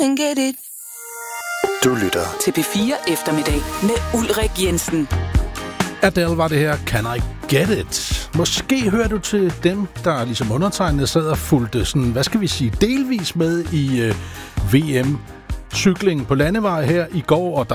and get it. Du lytter til P4 Eftermiddag med Ulrik Jensen. Adele var det her, Can I Get It? Måske hører du til dem, der ligesom undertegnede sad og fulgte sådan, hvad skal vi sige, delvis med i VM-cykling på landevej her i går, og der